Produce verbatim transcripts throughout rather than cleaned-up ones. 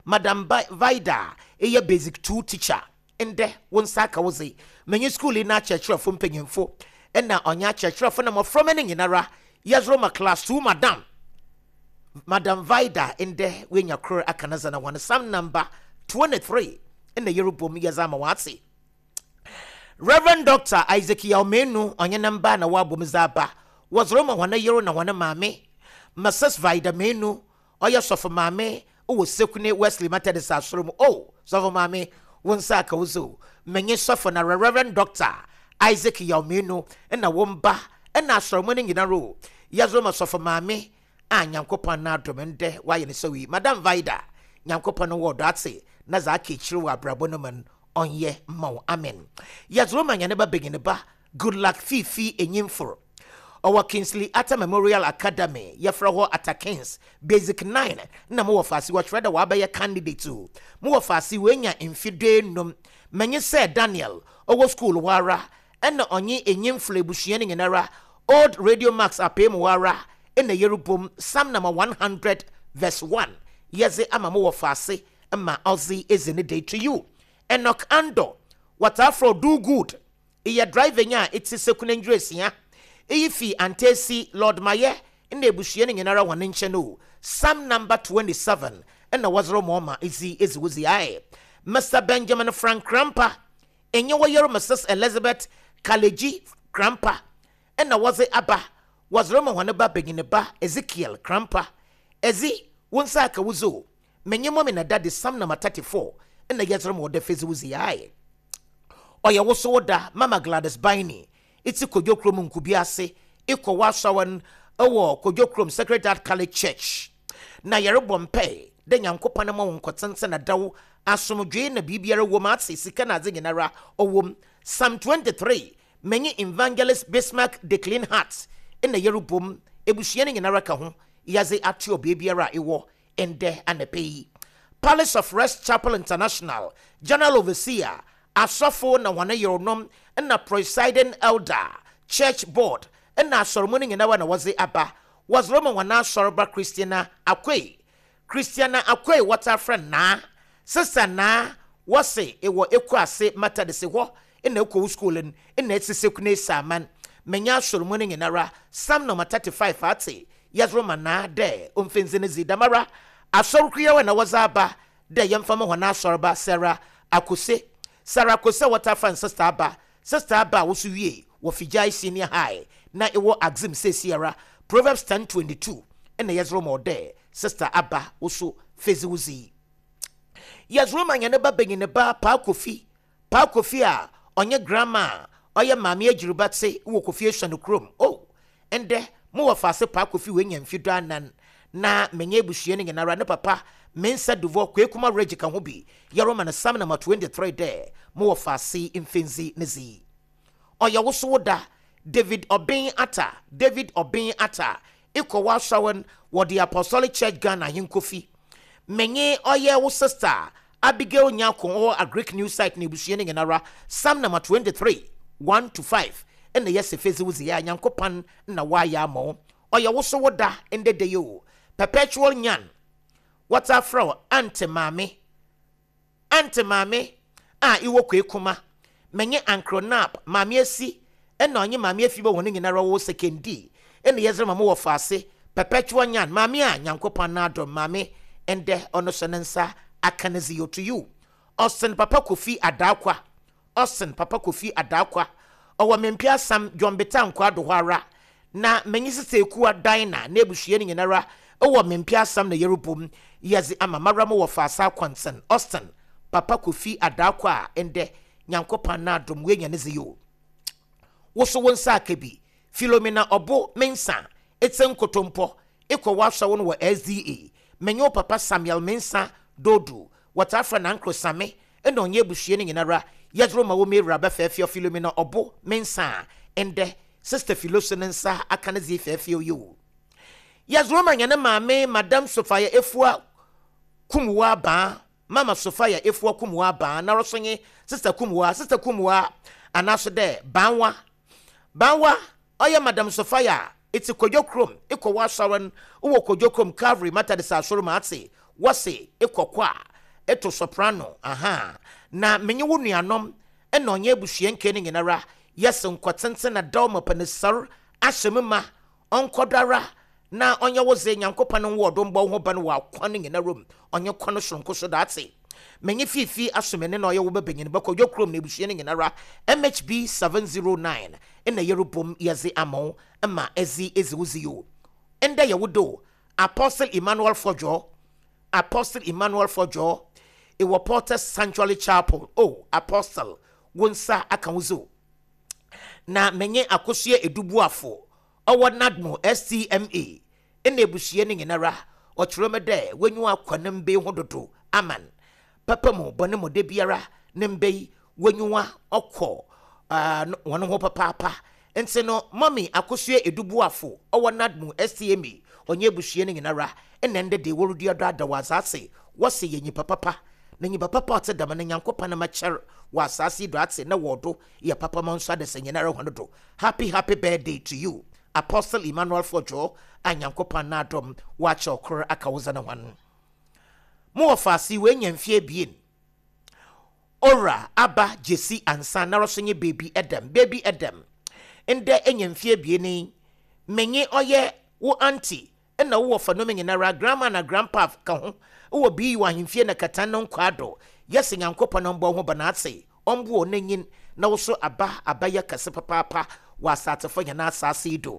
Madam Vida eye basic two teacher ende won saka woze menye school na church from penyemfo ena onya church from na mo from ene nyinara yazro ma class two madam Madam Vida ende wenya kro akanaza na one some number twenty-three in the Yerubum yazama watsi Reverend Doctor Isaac Yaumenu onye namba na wabo mzaba was Roma wana yero na wana mame Masas Vida menu oya sofa mame o sekune Wesley Methodist asrum oh sofa mame wonsa ka wuzo menye sofa na Reverend Doctor Isaac Yaumenu na womba na asrum ne nyina ro yazoma sofa mame anyankopon na domende waye ne sowi Madam Vida nyankopon wo datse na za ka chiri wa brabo no man onye maw amen yazoma nyane ba begin ba good luck fifi enyimforo our Kingsley Atta Memorial Academy yefra ho Atakins basic nine na mo wafasi wa trade wa ba ye candidate to mo wafasi wenya infide nom menye se Daniel owo school wara ena onye enyimforo ebuhie ne nara old Radio Max apem wara ena yerubum Psalm number one hundred verse one yeze ama mo wafasi ama ozi ezene day to you Enoch Ando what afro do good iya driving ya it's sekunendress ya ifi antesi Lord Maye in the bushie nyinara wane nche no Psalm number twenty-seven ena wazro moma izi izi wuzi ae Mister Benjamin Frank Krampa enye wayero Missus Elizabeth Kaleji Krampa ena waze aba wazro mo wane ba begine ba Ezekiel Krampa ezi wonsa ka wuzo menye mo me na dade Psalm number thirty-four ena yezro mo de fezi wuzi ae oya woso da Mama Gladys Baini iti Kojokrom nkubiase iko wasawan ewo Kojokrom Secretariat College Church na yerebompe de nyankopane ma wonkotense na dawo asomdwe na bibiara wo matse sika na azenyinara owom Psalm twenty-three menye Evangelist Bismarck de Clean Heart ina yerebom ebuhie nyinara ka ho yaze atio bibiara ewo ende anepeyi Palace of Rest Chapel International General Overseer Asofo na wana yonom na presiding elder church board na ceremony ngina wana waze aba was Roma wana sorba Christiana Akwe Christiana Akwe water friend na sister na wase ewo ekwase mata de se ho na ekwo school in na etsekune saman menya ceremony ngina ra Psalm number thirty-five ate yes Roma na de omfenzene zidamara asorkuya wana waze aba de yemfama wana sorba Sarah Akose Sarah Kosa water fan sister aba sister aba wosu wie wo fijai senior high na ewo axim se sierra Proverbs ten twenty-two ena yezro mo de sister aba wosu fezi wuzi yezro manya ba begine ba pa kofi pa kofi a onye grandma oye mame agiruba tse wo kofi ehwanu krom oh ende mo wo fase pa kofi we nya mfido anan na menye buhie ne nara ne papa mensa duvo kwekuma regika ho bi yeroma na Psalm number twenty-three there mo wo fase imfenzi nezi oya woso da David Obin Atta David Obin Atta iko wasawan wo the Apostolic Church Ghana hinkofi menye oya wo sister Abigail Nyako o a Greek news site ne buhie ne nara Psalm number twenty-three one to five ene yese fezi wuzi ya nyankopan na waya mo oya woso da ende de yo perpetual nyan wata fro ante mame ante mame a iwo kwekuma menye ankronap mame asi ena onye mame afibo woni nyinara wo sekendi ene yezre mama wo fase perpetual nyan mame a nyankopan na do mame ende ono sonensa akanezi yo to you Austin Papa Kofi Adakwa Austin Papa Kofi Adakwa owo mempia sam Jombeta nkwa do hwara na menye sese ekuwa dina na ebuhie ne nyinara owo mempia sam na yerubum yazi ama maramo wo fasa kwansen Austin Papa Kofi Adakwa ende nyankopan na dom wenya ne ziyo woso wonsa akabi Philomena Obo Mensa etsen kotompo ekwa washa won wo S D A menyo Papa Samuel Mensa Dodu watafa na nkro same ende onye ebuhie ne nyinara yazro ma wo mewra ba fefio Philomena Obo Mensa ende Sister Philosophensa akanazi fefio yo yazro ma nyane maame Madam Sophia Efua kumwa ba Mama Sophia Efua kumwa ba na rosonye Sister kumwa Sister kumwa anaso de banwa banwa oya Madam Sophia iti Kojokrom iko wasawan uwo Kojokrom Calvary mata de sa soro matse wase iko kwa eto soprano aha na menye wo nuanom ena onye abusua nke ne nyinara yes nkwatente na dawma panisar ahyemma onkodara na onye woze nyankopa no wo odom bo ho ba no wa kwane nyinarom onye kwane sonko so daate menye fifi asomene na oye wo bebenyin bako yokrom na abusua ne nyinara M H B seven oh nine ena yerubom yaze amo ama ezi eziwuziyo enda yewudo Apostle Emmanuel Fojo Apostle Emmanuel Fojo ewo Porter Sanctuary Chapel oh Apostle wonsa akanwuzo na menye akosua edubuafo owo nadmo S T M A ena ebusie ne nyinara ochiromede wenyu akwanembe hododo aman papa mo bone mo de biara nembe wenyuwa okọ ah uh, wono ho papa papa ente no mommy akosua edubuafo owo nadmo S T M A onye buhie ne nyinara enende de worudu ada wasase wose yenyi papa na nyi papa ate dama na nyankopa na macher wasase do ate na wodo ye papa monso de senyinara honodo happy happy birthday to you Apostle Emmanuel Fojo anyankopa na adom wacha okor akawoza na wan mo ofasi we nyamfie bien ora aba jesi ansa na rosonye baby edem baby edem ende enyamfie bien menye oye wo auntie ena wo fa no menyinara grandma na grandpa ka ho wo bi wa himfie na katan no kwado yes nyankopa no mbo ho banatse ombo onenyin na wo so aba abaya kase papa wa satefo yana asase do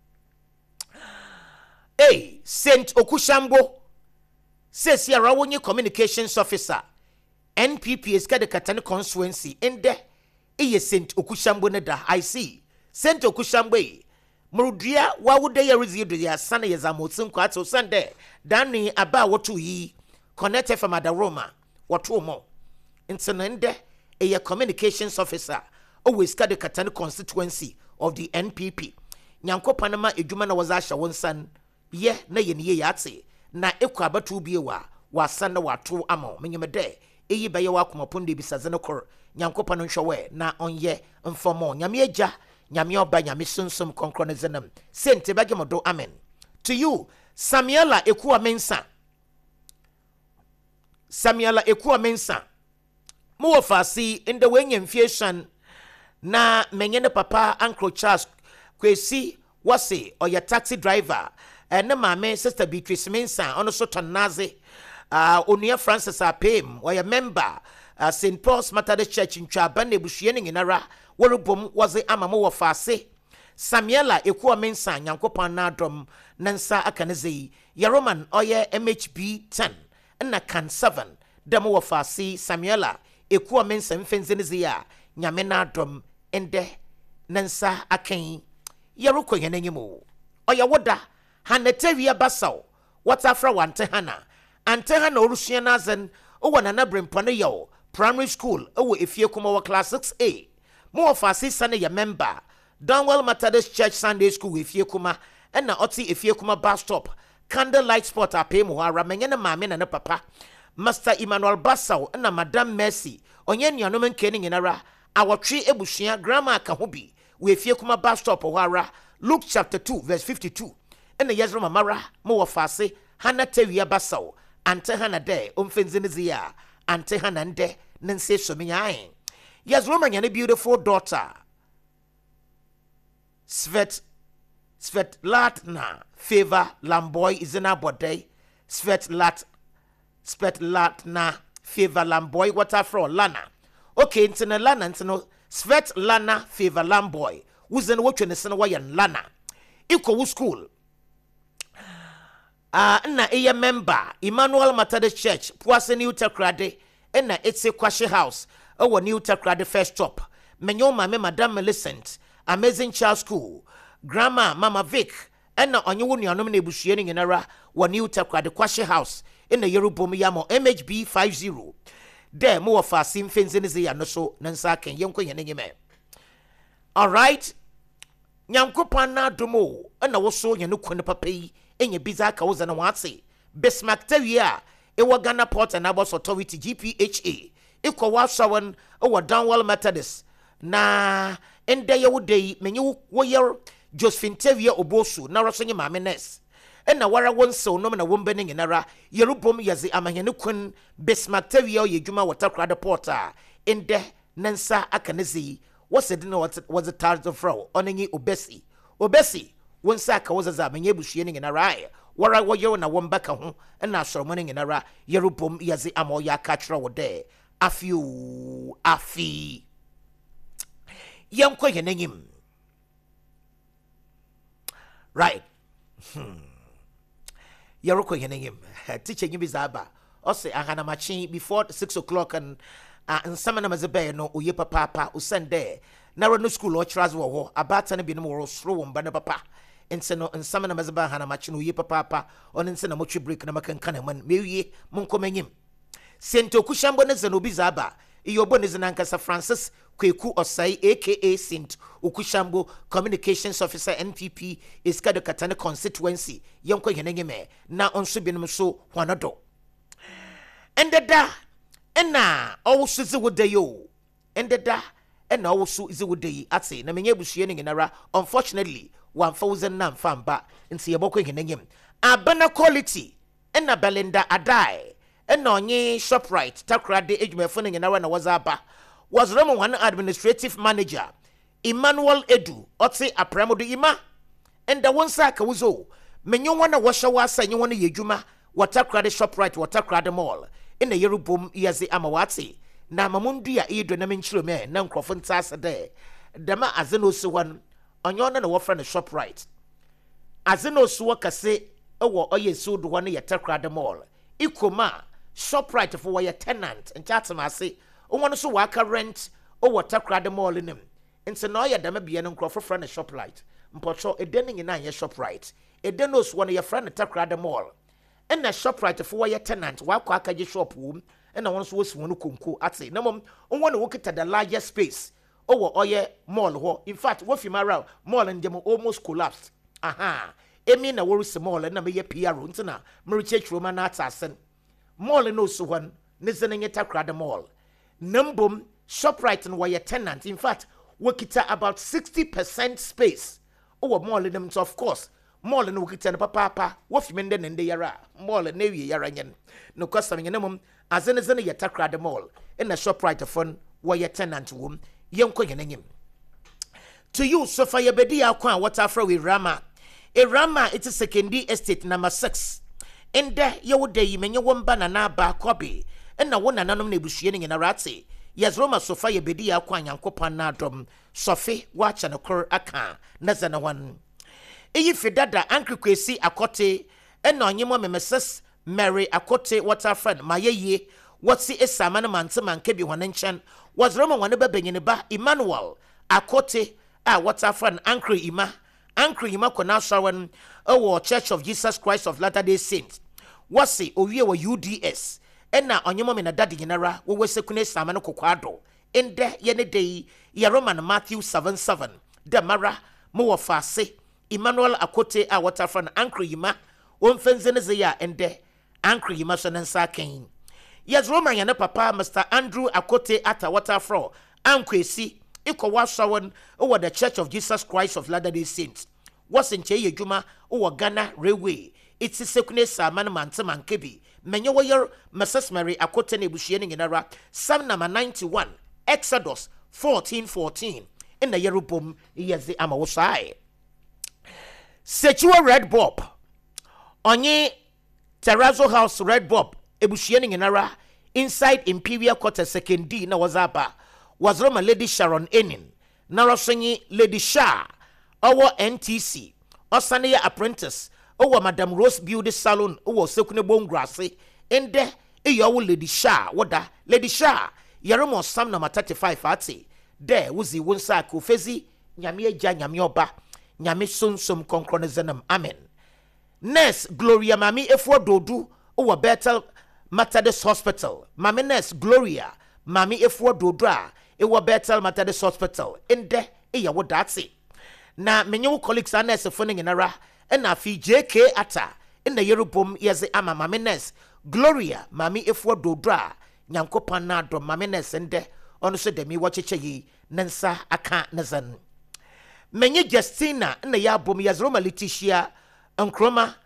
eh Saint Okushambo says here rawonye communications officer N P P is kada katan constituency ende eye Saint Okushambo ne da I see Saint Okushambo Murudia wa wude ya rezido ya sana ya zamotsin kwa to sande dani aba wotu yi connect from Adaroma watu mo intanende a communications officer always ka the Katani constituency of the N P P nyanko panama edwuma na wazasha wonsan ye na ye ne yate na ekwa abatu biewa wasan na watu amo menyemede eyi baye wa komaponde bisaze ne kor nyanko pano nhwe na onye mfomo nyame agya nyame oba nyame sunsun konkro ne zenam sente bagemodo amen to you Samuela Ekuwa Mensa Samuela Ekuwa Mensa mo wofasi in the way infusion na menyene papa Uncle Charles kwesi wase oya taxi driver and na mame sister Beatrice Mensa ono so tonaze uh Onia Francis Apem oya member uh, Saint Paul's Methodist Church in Chaba ne buhie ne nyinara worubom waze ama mo wofase Samuela Ekuwa Mensa nyankopan na dom nansa akaneze Yeroman oya M H B ten na kan seven demo wofase Samuela Ekuwa Mensa mfenzenize ya nyame na dom ende nansa akan Yeruko yenenyimu oya woda hanetewia basaw watafra wante hana ante hana orusua nazen owo nana brempane yo primary school owo efie kuma wa class six A mo ofasi sane ya member Donwell Methodist Church Sunday School efie kuma ena oti efie kuma bus stop Candlelight Spot apemu ara menye ne maame na ne papa Master Emmanuel Basaw ena Madam Mercy onye nuanom nkeni nyinara awotwe ebusua grandma ka ho bi we efie kuma bus stop wara Luke chapter two verse fifty-two ena Yezro mamara mo wafase hana tewia Basaw ante hana de omfenzinizi ya ante hana nde nense sominyae Yezro manyane beautiful daughter Svet Svetlatna Favor Lamboy izina bode Svetlat Svetlatna Favor Lamboy wata fro Lana okay intene Lana intene Svetlana Favor Lamboy wuzen wotwe ne sene wayan Lana iko wu school ah uh, na eye member Emmanuel Methodist Church Puase New Takrade na etse Kwashe House owo New Takrade first stop menyo mame Madam Millicent Amazing Child School Grandma Mama Vic ena onye wo nuanom na ebuhie ne nyinara wo New Takrade Kwashe House in the Yerubom Yamo M H B fifty there mo fa sim fenzenize ya no so nansa kan yenko yenenye all right nyankopan na domo ena wo so ye no kone papa yi enye biza ka wo zana wase Bismarck Tawia e wo Ghana Port and Harbour Authority G P H A e ko wa sawan o wo Donwell Methodist na ende ye wo dei menye wo yer Josephine Tawia Obosu na rosonye maame nurse na wara won so no na won bene nyinara yerubom yeze amahene kun Bismarck Tawia ye dwuma watakra de porta inde nansa akanezi wasede no was a target of fro onenyi obesi obesi wonsa aka wazaza amenye buhie ne nyinara wara woyo na won baka ho na asoromo ne nyinara yerubom yeze amoya ka kira wo de afiu afi yanko yenanyim right hmm Yaroko yenanyim teacher nyibi zaba ose ahana machi before six o'clock and uh, and some na mazebe no oye papa papa usende na ro no school o chraz wo ho abata na bi no wo sro wo mba na papa ense no nsama na mazebe ahana machi no oye papa papa on ense na motwe break na makanka na man mewie monkomanyim sento kushambo ne zeno bi zaba iyobo ne zina nkasa Francis Kweku Osai aka Saint Ukushambo Communications Officer N P P Iskado Katane constituency yonko yenengeme na onso binom so hwanado endeda ena owusu ziwodeyo endeda ena owusu ziwodeyi ate na menye buhie ne nginara unfortunately one thousand na mfamba nti yeboko yenengem abana quality ena Belinda Adai ena onye Shoprite takrade ejumefo ne nginara na wazaba was Roman one administrative manager Emmanuel Edu oti apramodo ima enda wonsa ka wuzo menyo wana washa wasa nyo wana yejuma watakrade Shoprite watakrade mall ina yerubom yazi amawati na mamundu ya edo na menchiro me na nkrofo ntasa de dama azeno so wan onyo na wo friend Shoprite azeno so wakase ewo oyesu do wana yatakrade mall ikoma Shoprite for your tenant and chatamase Omo so waka rent o watakrade mall nim nti na oya dama bia no nkrofo fra na Shoprite mpocho eden nyina ye Shoprite eden no so na ye fra na takrade mall na Shoprite for your tenant wakọ akaje shop wom na won so wosi won konko ate na mom won na wokita the largest space o wo oye mall ho in fact wo fi mara mall ndem almost collapsed aha emi na worisi mall na me ye P R nti na mriche churoma na atasen mall no so hon ne zenenye takrade mall Numbum Shoprite and wire tenant. In fact, wakita about sixty percent space. Oh, more than them, of course. More than wakita and papa, what you mean then in the yara, more than navy yaranyan. No custom in a as in a zany attack the mall, and a Shoprite phone wire tenant womb, young coyaning. To you, Sophia Bedia Kwan, what after we Rama. A Rama, it's a secondary estate number six. And there, you day, you mean your one banana bar copy. And na wona nanom na ebuhie ne narate yes Roma Sophia Bedia Kwan Yankopon na dom Sophie wacha no kor aka na zana wan eyi fidada Uncle Kwesi Akote and na onyemo memeses Mary Akote water friend mayeye whatsi esama na mantema nke bi hwane nchen was Roma wane ba benyine ba Emmanuel Akote a water friend Uncle Ima Uncle Ima kona shawan owo Church of Jesus Christ of Latter-day Saints wasi owie wa U D S ena onyemo me na dadi nyinara wo wesekune samano kokwado ende ye ne dei ya Roman Matthew seven seven de mara mo wo fase Emmanuel Akote a waterfront Ankre Yima wonfenze ne ze ya ende Ankre Yima so nansa ken yes Roman ya ne papa Mister Andrew Akote ata waterfront Ankwesi iko wasawon over the Church of Jesus Christ of Latter-day Saints was in che yedwuma over Ghana Railway it's sekune samano mantema nkebi menye woyer Missus Mary Akote ne buhie ne nyinara Psalm number ninety-one Exodus fourteen fourteen in the yerubom yezi amawosai Sechuo Red Bob onye Terrazzo House Red Bob ebuhie ne nyinara inside Imperial Quarter second D na wazaba was Roma Lady Sharon Enin na rosonyi Lady Shah our N T C osane ya apprentice owo Madam Rose Beauty Salon owo sekune bongrase ende eyo Lady Shah woda Lady Shah yeremo Psalm number thirty-five ati de wuzi wonsa ko fezi nyame agya nyame oba nyame sonsom konkronizenam amen Nurse Gloria Mami Efo Dodu owo Bethel Methodist Hospital Mami Nurse Gloria Mami Efo Dodu a ewo Bethel Methodist Hospital ende eya woda ati na menyo colleagues a nurse fo ne nyinara ena fi J K ata ina yerubom yeze ama Mami Nurse Gloria Mami Efo Dodra Nyankopon na do Mami Nurse nde ono so demi wacheche yi nansa aka nazan menye Justina ina ya bom Yazroma Leticia Nkroma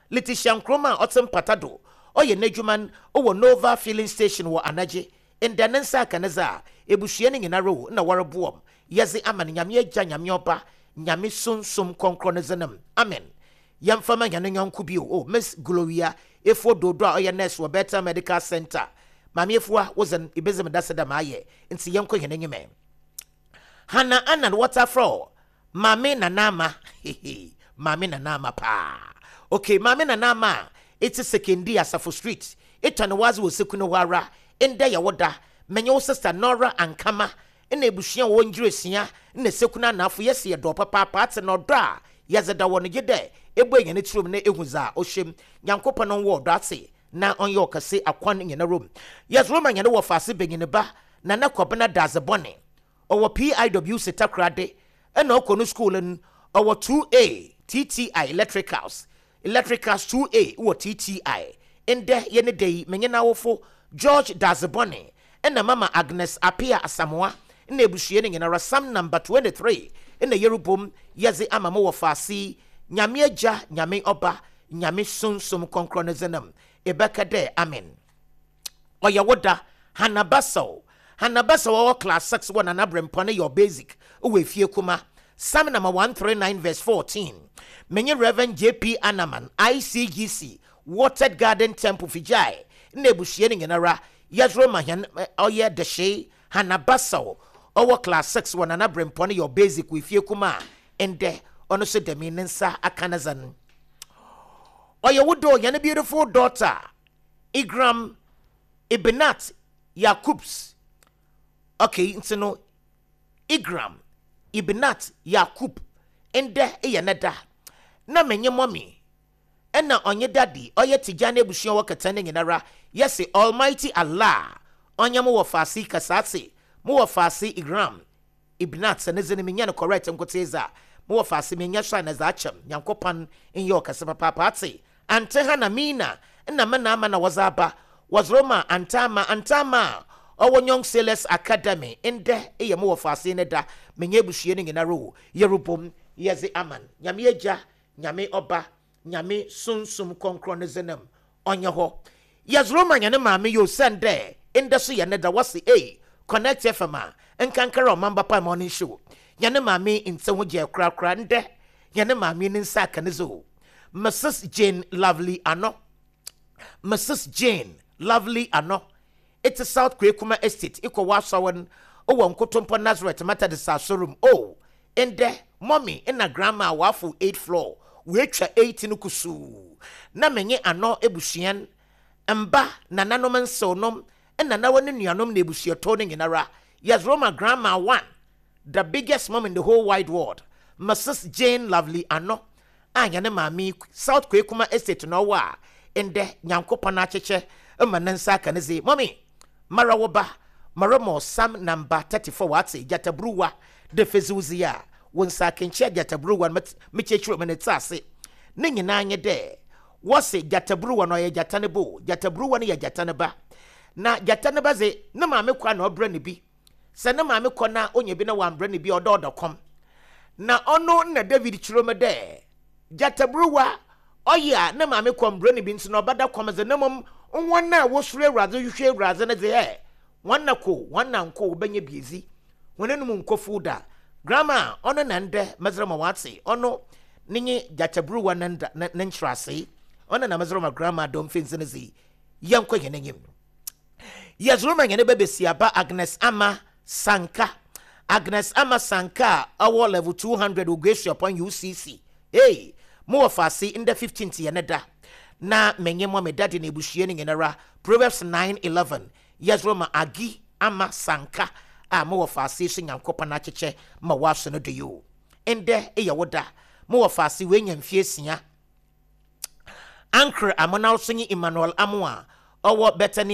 Letitia Nkrumah otem patado oye nedwuman owo Nova filling station wo anaje enda nensa kaneza ebuhie ne nyina ro na wareboom yeze amane nyame agya nyame oba nyame sunsum konkronezanam amen yamfama nyane nyonko bio oh Miss Gloria efo dodo a oye nurse wo Better Medical Center mame efua wozen ibezem daseda maaye nti yenko hene nyeme Hana Anan Waterfall mame na nama mame na nama pa okay mame na nama it's sekendi Asafo Street etwane wazi wo sekuno wara enda ya woda menye wo sister Nora Ankama ina ebuhia wo njresia ina sekuna na afo yesi do papa pate no do a yazeda wo no gede ebo enyane tirom na ehuza ohwem nyankopɔ no wo do ase na onye okase akwan nyana rom yes roma nyane wo fase benyine ba na na kobena dazebone owo P I W sitakrade ena okono school n owo two A T T I electricals electricals two A wo T T I ende yene dei menyena wofo George Dazebone ena mama Agnes Apia Asamoah ena ebuhie ne nyina Sam number twenty-three ena yerubom yeze amamo wo fase nyame agya nyame oba nyame sunsum konkronezenam ebeka de amen oyawoda hanabaso hanabaso wo class six one anabrempone your basic uwe fie kuma Psalm number one thirty-nine verse fourteen menye Reverend J P Anaman I C G C Watered Garden Temple Fijai nebuhie ne nyinara yazro mahan oye deshe hanabaso owo class six one anabrempone your basic we fie kuma ende ono se demi nsa akanazan oyawodo yana beautiful daughter Igram Ibnat Yakubs okay ntino Igram Ibnat Yakub ende eyanada na menye mommy ena onye daddy oye tijane ebuhia wakatane nyinara yes Almighty Allah onye mo wofasi kasase mo wofasi Igram Ibnat sanezene menya no correct nkoteza mo wofasi menya sha na zachem nyankopan enye okase papa pati ante hana mina na mana mana wazaba wazroma antama antama Owonyong Sales Academy ende eye mo wofase ne da menye ebuhie ne nyina ro yerubom yeze aman nyame agya nyame oba nyame sunsum konkronezenam onye ho yazroma nyane maame yo sende ende so ye ne da wase eh connect F M enkankara omamba pa morning show nyane maame nse ho je kra kra nde nyane maame ne nsa kanezo Missus Jane Lovely Ano Missus Jane Lovely Ano it's a South Kwekuma Estate iko wasawan owo nkotompo Nazareth mata de sasorum oh ende mommy na grandma wafu eighth floor we twa eighteen kusu na menye ano ebuhien mba na nanom nsonom na na woni nuanom na ebuhie to ne nyinara yes Roma grandma one the biggest mom in the whole wide world Missus Jane Lovely Ano anya ne mami South Kwekuma Estate no wa ende nyankopɔ na cheche emanansa kaneze mommy marawoba maramo Psalm number thirty-four wati jatabruwa de fezuzia wonsa kenche jatabruwa mechechuro menetase ne nyina anye de wose jatabruwa no ye jatanebo jatabruwa ne ye jataneba na jataneba ze na maame kwa na obra ne bi se na maame kwa na onye bi na wambra ne bi ododokom na ono na David chirome de jatabruwa oya na maame kwa mbra ne bi nso na obada kwam ze na mom nwana wo sure ewraze hwehwe ewraze na ze he nwanna ko nwanna nko benye biezi wonenum nkofu da grandma ono na nde mezrama watse ono ninyi jatabruwa nanda na ntrase ono na mezrama grandma dom finzinezi yanko yenenyim yazruma nyene bebesiaba Agnes Ama Sanka Agnes Ama Sanka awo level two hundred ugresho upon U C C hey mo fasi in the fifteenth yeneda na menye mo me daddy na ebuhie ne nyenara Proverbs nine eleven yazroma Agi Ama Sanka a mo fasi so nyankopɔ na cheche ma waso no do yo ende eya woda mo fasi we nyamfie sia Ankre amona so nyi Emmanuel Amoa owo Bethany